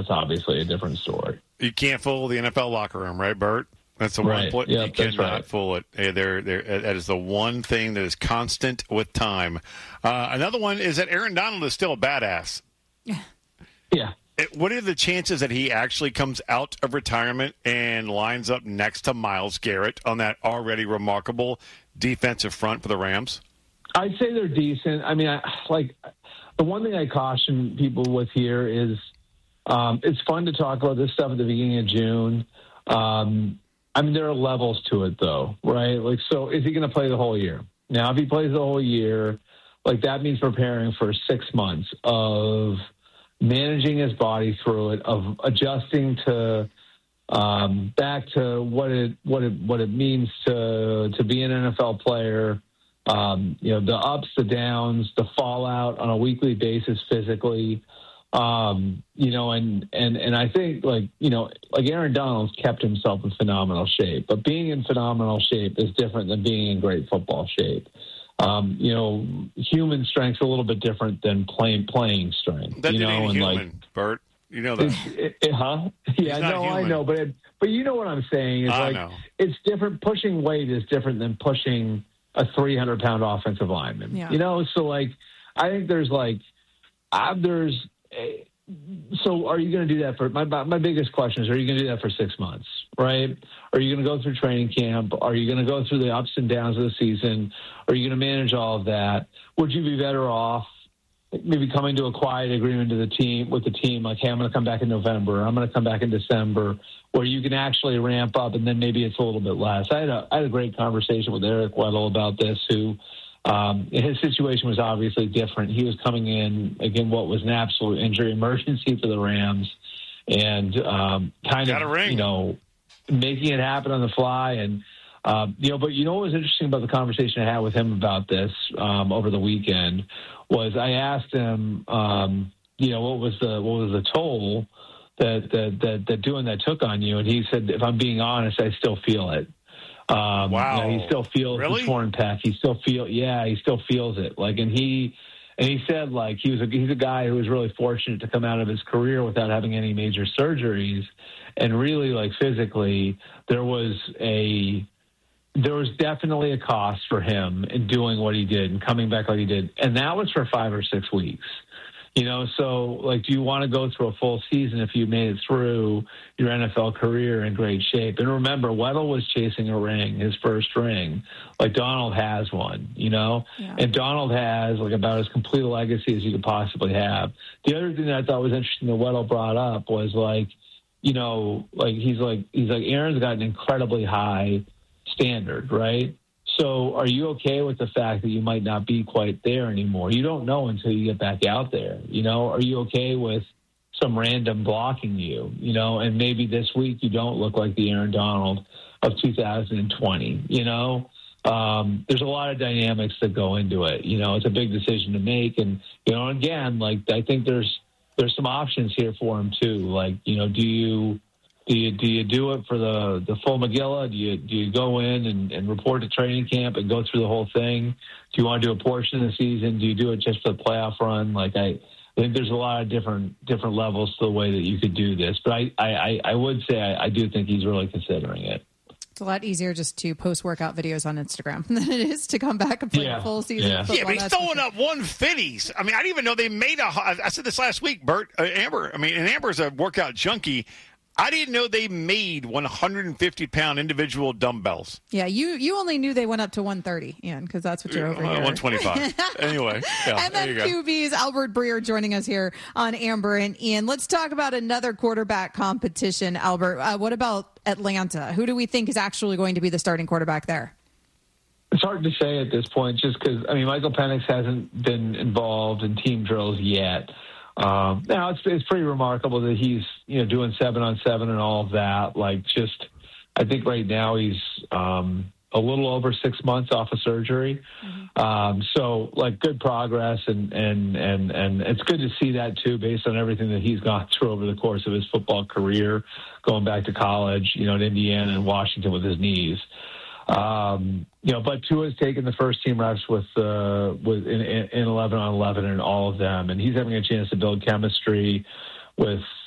that's obviously a different story. You can't fool the NFL locker room, right, Bert? That's the right. one. Yep, you cannot fool it. That is the one thing that is constant with time. Another one is that Aaron Donald is still a badass. Yeah. What are the chances that he actually comes out of retirement and lines up next to Myles Garrett on that already remarkable defensive front for the Rams? I'd say they're decent. I mean, the one thing I caution people with here is it's fun to talk about this stuff at the beginning of June. I mean, there are levels to it, though, right? Like, so is he going to play the whole year? Now, if he plays the whole year, like that means preparing for 6 months of managing his body through it, of adjusting to back to what it means to be an NFL player. The ups, the downs, the fallout on a weekly basis physically. And I think like Aaron Donald's kept himself in phenomenal shape, but being in phenomenal shape is different than being in great football shape. Human strength's a little bit different than playing strength. That ain't human, Bert. You know that. Yeah, no, I know, but you know what I'm saying is it's different. Pushing weight is different than pushing a 300-pound offensive lineman. Yeah. So like I think so are you going to do that for my biggest question is, are you going to do that for 6 months, right? Are you going to go through training camp? Are you going to go through the ups and downs of the season? Are you going to manage all of that? Would you be better off maybe coming to a quiet agreement with the team, like, hey, I'm going to come back in November, I'm going to come back in December, where you can actually ramp up and then maybe it's a little bit less. I had a great conversation with Eric Weddle about this, who his situation was obviously different. He was coming in, again, what was an absolute injury emergency for the Rams, and making it happen on the fly. And, but what was interesting about the conversation I had with him about this over the weekend was I asked him, what was the toll that doing that took on you? And he said, if I'm being honest, I still feel it. Wow. He still feels the torn pec. He still feels it. Like, and he said, like, he's a guy who was really fortunate to come out of his career without having any major surgeries, and really, like, physically, there was definitely a cost for him in doing what he did and coming back like he did, and that was for 5 or 6 weeks. So, like, do you want to go through a full season if you made it through your NFL career in great shape? And remember, Weddle was chasing a ring, his first ring. Like, Donald has one, Yeah. And Donald has, like, about as complete a legacy as you could possibly have. The other thing that I thought was interesting that Weddle brought up was, like, he's like Aaron's got an incredibly high standard, right? So are you okay with the fact that you might not be quite there anymore? You don't know until you get back out there. Are you okay with some random blocking you, and maybe this week you don't look like the Aaron Donald of 2020, There's a lot of dynamics that go into it. It's a big decision to make. And, again, like, I think there's some options here for him too. Like, do you do it for the full McGilla? Do you go in and report to training camp and go through the whole thing? Do you want to do a portion of the season? Do you do it just for the playoff run? Like, I think there's a lot of different levels to the way that you could do this. But I would say I do think he's really considering it. It's a lot easier just to post workout videos on Instagram than it is to come back and play a full season of football. Yeah, but he's throwing up 150s. I mean, I didn't even know they made I said this last week, Bert, Amber. I mean, and Amber's a workout junkie. I didn't know they made 150-pound individual dumbbells. Yeah, you only knew they went up to 130, Ian, because that's what you're over here. 125. Anyway. Yeah, and then QB's Albert Breer joining us here on Amber and Ian. Let's talk about another quarterback competition, Albert. What about Atlanta? Who do we think is actually going to be the starting quarterback there? It's hard to say at this point just because, Michael Penix hasn't been involved in team drills yet. Now it's pretty remarkable that he's doing 7-on-7 and all of that. Like, just I think right now he's a little over 6 months off of surgery. Mm-hmm. So like good progress and it's good to see that too, based on everything that he's gone through over the course of his football career, going back to college, at Indiana and Washington with his knees. But Tua's taken the first team reps with in 11-on-11 and all of them, and he's having a chance to build chemistry with